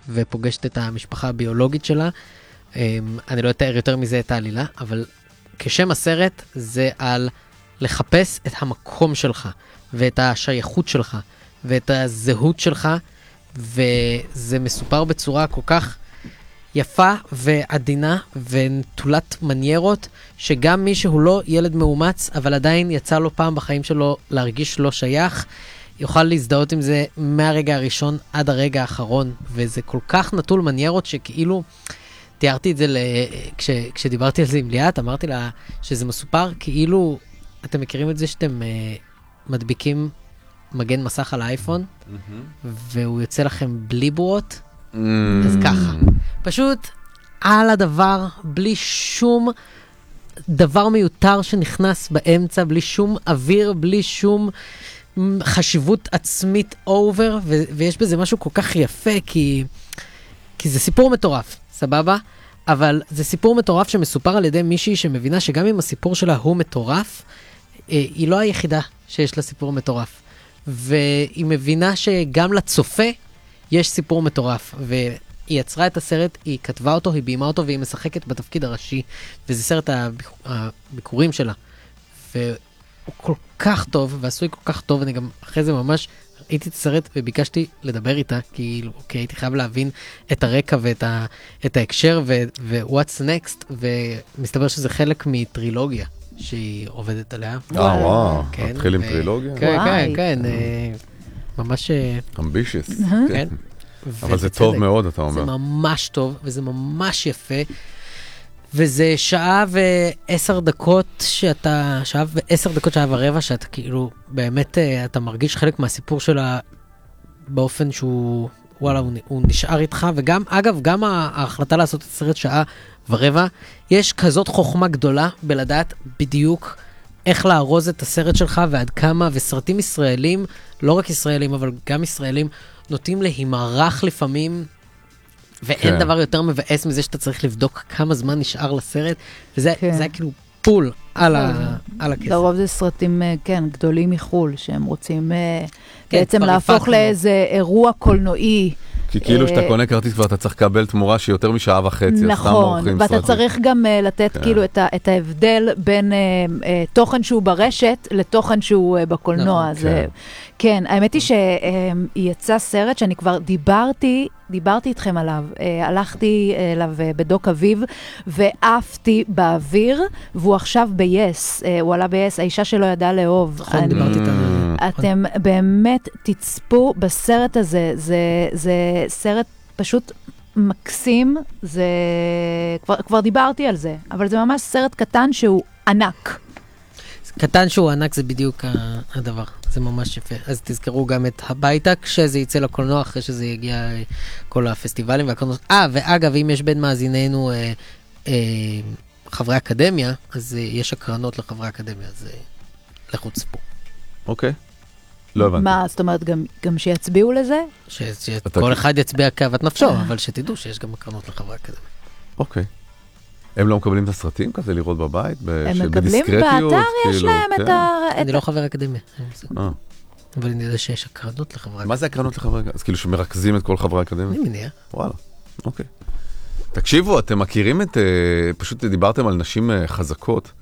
ופוגשת את המשפחה הביולוגית שלה. אני לא אתאר יותר מזה את העלילה, אבל כשם הסרט זה על לחפש את המקום שלך, ואת השייכות שלך, ואת הזהות שלך, וזה מסופר בצורה כל כך יפה ועדינה ונטולת מניירות, שגם מי שהוא לא ילד מאומץ, אבל עדיין יצא לו פעם בחיים שלו להרגיש לא שייך, יוכל להזדהות עם זה מהרגע הראשון עד הרגע האחרון, וזה כל כך נטול מניירות שכאילו, תיארתי את זה כשדיברתי על זה עם ליאת, אמרתי לה שזה מסופר כאילו, אתם מכירים את זה שאתם מדביקים מגן מסך על האייפון, והוא יוצא לכם בלי בועות, אז ככה. פשוט על הדבר, בלי שום דבר מיותר שנכנס באמצע, בלי שום אוויר, בלי שום חשיבות עצמית אובר, ויש בזה משהו כל כך יפה, כי זה סיפור מטורף, סבבה? אבל זה סיפור מטורף שמסופר על ידי מישהי שמבינה שגם אם הסיפור שלה הוא מטורף, היא לא היחידה שיש לה סיפור מטורף. והיא מבינה שגם לצופה יש סיפור מטורף, והיא יצרה את הסרט, היא כתבה אותו, היא בימה אותו, והיא משחקת בתפקיד הראשי, וזה סרט הביקורים שלה. והוא כל כך טוב, ועשוי כל כך טוב, אני גם אחרי זה ממש ראיתי את הסרט וביקשתי לדבר איתה, כי הייתי חייב להבין את הרקע ואת ההקשר, ו-what's next, ומסתבר שזה חלק מטרילוגיה שהיא עובדת עליה. וואו, התחיל עם טרילוגיה? כן, ממש ambitious. כן. אבל זה טוב מאוד, אתה אומר. זה ממש טוב, וזה ממש יפה, וזה שעה ו10 דקות שעה ורבע, שאתה כאילו, באמת, אתה מרגיש חלק מהסיפור שלה, באופן שהוא, וואלה, הוא נשאר איתך, וגם, אגב, גם ההחלטה לעשות את הסרט שעה ורבע, יש כזאת חוכמה גדולה בלדעת בדיוק איך לארוז את הסרט שלך ועד כמה, וסרטים ישראלים, לא רק ישראלים, אבל גם ישראלים, נוטים להימרח לפעמים, ואין דבר יותר מבאס מזה שאתה צריך לבדוק כמה זמן נשאר לסרט, וזה היה כאילו פול על הכסף. לרוב זה סרטים, כן, גדולים מחול, שהם רוצים בעצם להפוך לאיזה אירוע קולנועי. כי כאילו שאתה קונה כרטיס כבר אתה צריך לקבל תמורה שהיא יותר משעה וחצי. נכון, ואתה צריך גם לתת כאילו את ההבדל בין תוכן שהוא ברשת לתוכן שהוא בקולנוע. כן, האמת היא שיצא סרט שאני כבר דיברתי איתכם עליו, הלכתי אליו בדוק אביב, ועפתי באוויר, והוא עכשיו ב-yes, הוא עלה ב-yes, האישה שלא ידעה לאהוב. נכון, דיברתי איתנו. אתם באמת תצפו בסרט הזה, זה סרט פשוט מקסים, כבר דיברתי על זה, אבל זה ממש סרט קטן שהוא ענק. קטן שהוא ענק זה בדיוק הדבר, זה ממש יפה. אז תזכרו גם את הביתה כשזה יצא לקולנוע, אחרי שזה יגיע כל הפסטיבלים והקולנוע. ואגב, אם יש בין מאזיננו חברי אקדמיה, אז יש הקרנות לחברי אקדמיה, אז לכו צפו. אוקיי. לא הבנתי. מה, זאת אומרת, גם שיצביעו לזה? שכל אחד יצביע כאוות נפשו, אבל שתדעו שיש גם הקרנות לחברי אקדמיה. אוקיי. הם לא מקבלים את הסרטים כזה לראות בבית? הם מקבלים באתר, יש להם את ה... אני לא חבר אקדמיה. אבל אני יודע שיש הקרנות לחברי אקדמיה. מה זה הקרנות לחברי אקדמיה? אז כאילו שמרכזים את כל חברי אקדמיה? אני מניע. וואלה, אוקיי. תקשיבו, אתם מכירים את... פשוט דיברתם על נשים חזקות.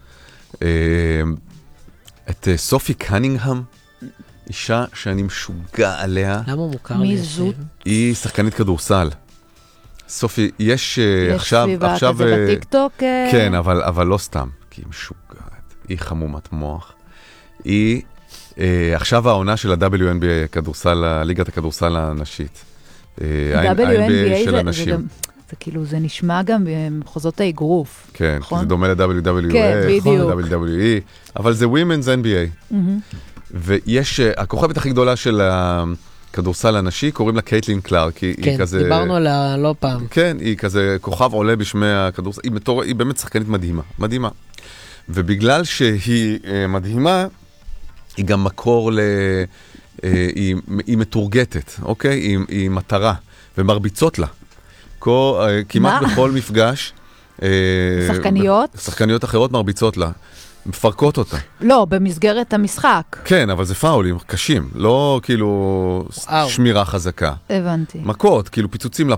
את סופי קנינגהם, אישה שאני משוגע עליה. למה מוכר לי? מי זאת? היא שחקנית כדורסל. סופי, יש עכשיו... יש סביבה כזה בטיקטוק? כן, אבל לא סתם, כי היא משוגעת. היא חמומת מוח. היא עכשיו העונה של ה-WNBA, כדורסל, ליגת הכדורסל הנשית. WNBA זה כאילו, זה נשמע גם במחוזות האגרוף. כן, כי זה דומה ל-WWF, WWE, אבל זה Women's NBA. ויש, הכוכבת הכי גדולה של הכדורסל הנשי, קוראים לה קייטלין קלארק. כן, דיברנו עליה לא פעם. כן, היא כזה כוכב עולה בשמי הכדורסל, היא באמת שחקנית מדהימה, מדהימה. ובגלל שהיא מדהימה, היא גם מקור היא מתורגטת, אוקיי? היא מטרה, ומרביצות לה. כמעט בכל מפגש. שחקניות? שחקניות אחרות מרביצות לה. מפרקות אותה. לא, במסגרת המשחק. כן, אבל זה פאולים קשים, לא כאילו שמירה חזקה. הבנתי. מכות, כאילו פיצוצים